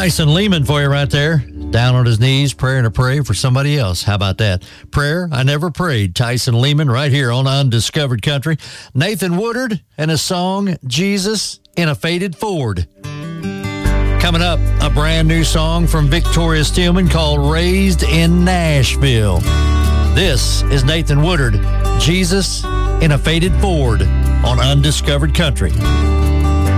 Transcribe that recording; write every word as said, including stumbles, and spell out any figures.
Tyson Lehman for you right there. Down on his knees, praying to pray for somebody else. How about that? Prayer I Never Prayed. Tyson Lehman right here on Undiscovered Country. Nathan Woodard and his song, Jesus in a Faded Ford. Coming up, a brand new song from Victoria Steelman called Raised in Nashville. This is Nathan Woodard, Jesus in a Faded Ford on Undiscovered Country.